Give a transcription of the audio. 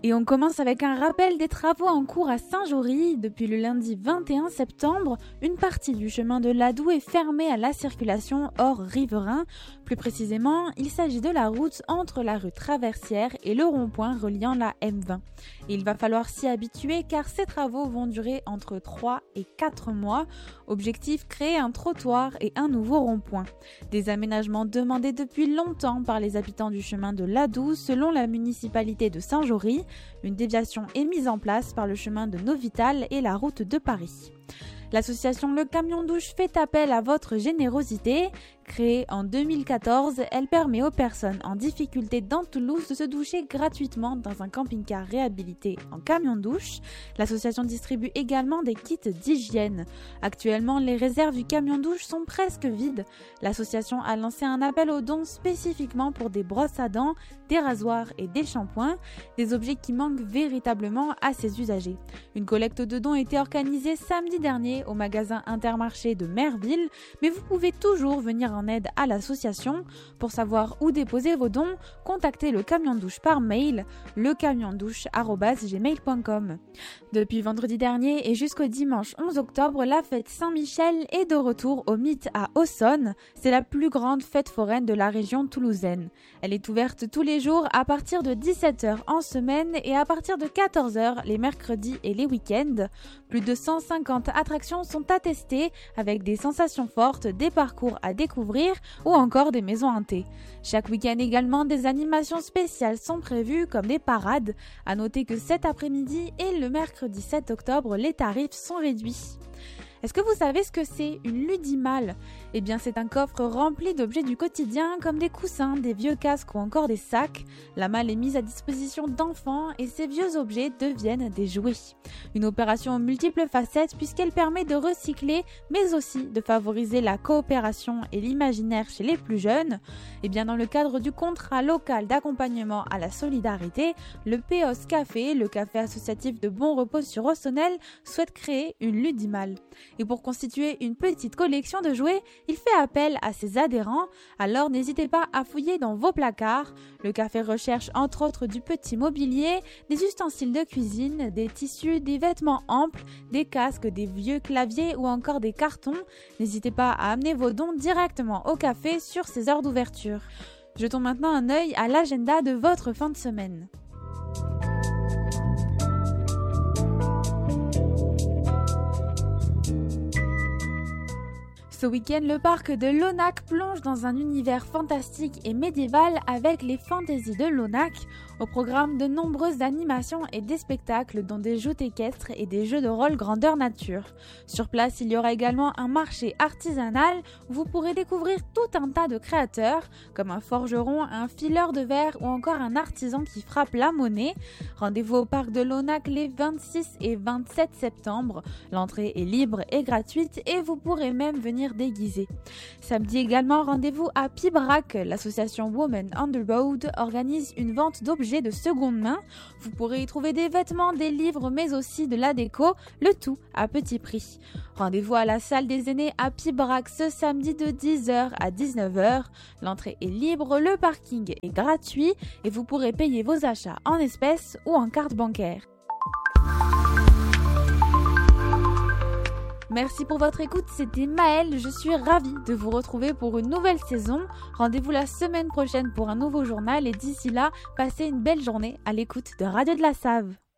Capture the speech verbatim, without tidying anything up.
Et on commence avec un rappel des travaux en cours à Saint-Jory. Depuis le lundi vingt et un septembre, une partie du chemin de l'Adoux est fermée à la circulation hors riverain. Plus précisément, il s'agit de la route entre la rue Traversière et le rond-point reliant la M vingt. Et il va falloir s'y habituer car ces travaux vont durer entre trois et quatre mois. Objectif, créer un trottoir et un nouveau rond-point. Des aménagements demandés depuis longtemps par les habitants du chemin de l'Adoux selon la municipalité de Saint-Jory. Une déviation est mise en place par le chemin de Novital et la route de Paris. L'association Le Camion Douche fait appel à votre générosité. Créée en deux mille quatorze, elle permet aux personnes en difficulté dans Toulouse de se doucher gratuitement dans un camping-car réhabilité en camion douche. L'association distribue également des kits d'hygiène. Actuellement, les réserves du camion douche sont presque vides. L'association a lancé un appel aux dons spécifiquement pour des brosses à dents, des rasoirs et des shampoings, des objets qui manquent véritablement à ses usagers. Une collecte de dons a été organisée samedi dernier au magasin Intermarché de Merville, mais vous pouvez toujours venir en aide à l'association. Pour savoir où déposer vos dons, contactez le camion douche par mail lecamiondouche arobase gmail point com. Depuis vendredi dernier et jusqu'au dimanche onze octobre, la fête Saint-Michel est de retour au Mythe à Aussonne. C'est la plus grande fête foraine de la région toulousaine. Elle est ouverte tous les jours à partir de dix-sept heures en semaine et à partir de quatorze heures les mercredis et les week-ends. Plus de cent cinquante attractions sont à tester avec des sensations fortes, des parcours à découvrir ou encore des maisons hantées. Chaque week-end également, des animations spéciales sont prévues comme des parades. À noter que cet après-midi et le mercredi sept octobre, les tarifs sont réduits. Est-ce que vous savez ce que c'est une ludimale ? Eh bien, c'est un coffre rempli d'objets du quotidien comme des coussins, des vieux casques ou encore des sacs. La malle est mise à disposition d'enfants et ces vieux objets deviennent des jouets. Une opération aux multiples facettes puisqu'elle permet de recycler mais aussi de favoriser la coopération et l'imaginaire chez les plus jeunes. Eh bien, dans le cadre du contrat local d'accompagnement à la solidarité, le P O S Café, le café associatif de Bon Repos sur Aussonnel, souhaite créer une ludimale. Et pour constituer une petite collection de jouets, il fait appel à ses adhérents, alors n'hésitez pas à fouiller dans vos placards. Le café recherche entre autres du petit mobilier, des ustensiles de cuisine, des tissus, des vêtements amples, des casques, des vieux claviers ou encore des cartons. N'hésitez pas à amener vos dons directement au café sur ses heures d'ouverture. Jetons maintenant un œil à l'agenda de votre fin de semaine. Ce week-end, le parc de Lonac plonge dans un univers fantastique et médiéval avec les fantaisies de Lonac. Au programme, de nombreuses animations et des spectacles dont des joutes équestres et des jeux de rôle grandeur nature. Sur place, il y aura également un marché artisanal où vous pourrez découvrir tout un tas de créateurs comme un forgeron, un fileur de verre ou encore un artisan qui frappe la monnaie. Rendez-vous au parc de Lonac les vingt-six et vingt-sept septembre. L'entrée est libre et gratuite et vous pourrez même venir déguisé. Samedi également, rendez-vous à Pibrac. L'association Women on the Road organise une vente d'objets de seconde main. Vous pourrez y trouver des vêtements, des livres, mais aussi de la déco, le tout à petit prix. Rendez-vous à la salle des aînés à Pibrac ce samedi de dix heures à dix-neuf heures. L'entrée est libre, le parking est gratuit et vous pourrez payer vos achats en espèces ou en carte bancaire. Merci pour votre écoute, c'était Maëlle, je suis ravie de vous retrouver pour une nouvelle saison. Rendez-vous la semaine prochaine pour un nouveau journal et d'ici là, passez une belle journée à l'écoute de Radio de la Save.